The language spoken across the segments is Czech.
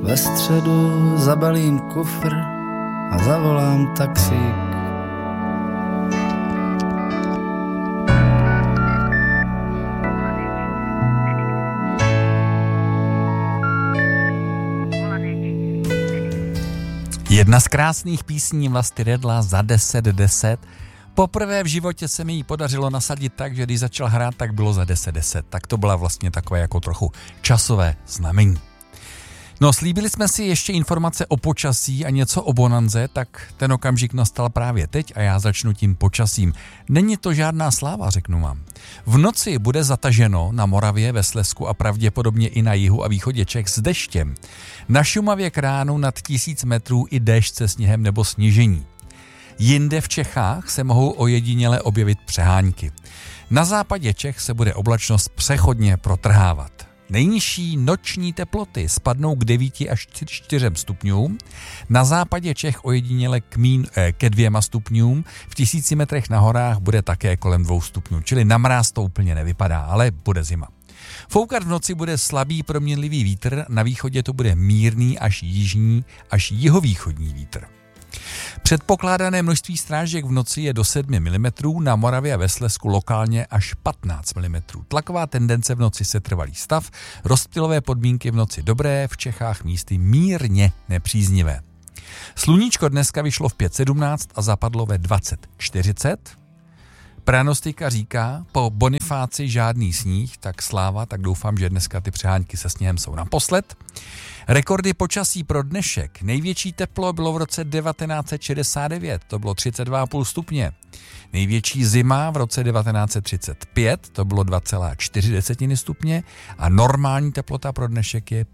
Ve středu zabalím kufr a zavolám taxík. Jedna z krásných písní Vlasty Redla za 10:10. Poprvé v životě se mi ji podařilo nasadit tak, že když začal hrát, tak bylo za 10:10. Tak to byla vlastně takové jako trochu časové znamení. No, slíbili jsme si ještě informace o počasí a něco o bonanze, tak ten okamžik nastal právě teď a já začnu tím počasím. Není to žádná sláva, řeknu vám. V noci bude zataženo na Moravě, ve Slezsku a pravděpodobně i na jihu a východě Čech s deštěm. Na Šumavě k ránu nad 1000 metrů i déšť se sněhem nebo snížení. Jinde v Čechách se mohou ojediněle objevit přehánky. Na západě Čech se bude oblačnost přechodně protrhávat. Nejnižší noční teploty spadnou k 9 až 4 stupňům, na západě Čech ojediněle ke 2 stupňům, v 1000 metrech na horách bude také kolem 2 stupňů, čili na mráz to úplně nevypadá, ale bude zima. Foukat v noci bude slabý proměnlivý vítr, na východě to bude mírný až jižní až jihovýchodní vítr. Předpokládané množství srážek v noci je do 7 mm, na Moravě a ve Slezsku lokálně až 15 mm. Tlaková tendence v noci se trvalý stav, rozptylové podmínky v noci dobré, v Čechách místy mírně nepříznivé. Sluníčko dneska vyšlo v 5:17 a zapadlo ve 20:40. Pranostika říká, po Bonifáci žádný sníh, tak sláva, tak doufám, že dneska ty přehánky se sněhem jsou naposled. Rekordy počasí pro dnešek. Největší teplo bylo v roce 1969, to bylo 32,5 stupně. Největší zima v roce 1935, to bylo 2,4 stupně a normální teplota pro dnešek je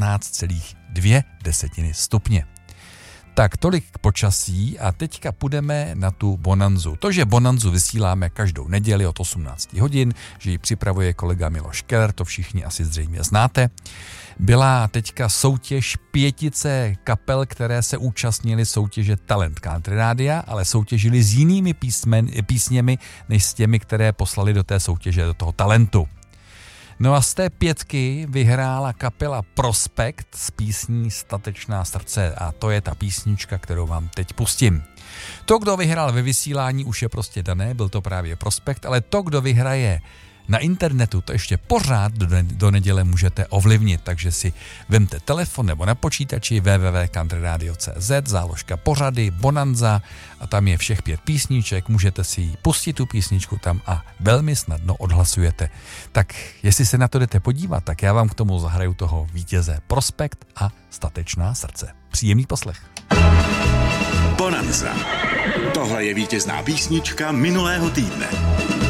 15,2 stupně. Tak tolik k počasí a teďka půjdeme na tu bonanzu. To, že bonanzu vysíláme každou neděli od 18 hodin, že ji připravuje kolega Miloš Keller, to všichni asi zřejmě znáte. Byla teďka soutěž 5 kapel, které se účastnily soutěže Talent Country Rádia, ale soutěžili s jinými písněmi, než s těmi, které poslali do té soutěže, do toho talentu. No a z té 5 vyhrála kapela Prospekt s písní Statečná srdce a to je ta písnička, kterou vám teď pustím. To, kdo vyhrál ve vysílání, už je prostě dané, byl to právě Prospekt, ale to, kdo vyhraje na internetu, to ještě pořád do neděle můžete ovlivnit, takže si vemte telefon nebo na počítači www.countryradio.cz, záložka pořady, bonanza a tam je všech 5 písniček, můžete si pustit tu písničku tam a velmi snadno odhlasujete. Tak jestli se na to jdete podívat, tak já vám k tomu zahraju toho vítěze Prospekt a Statečná srdce. Příjemný poslech. Bonanza. Tohle je vítězná písnička minulého týdne.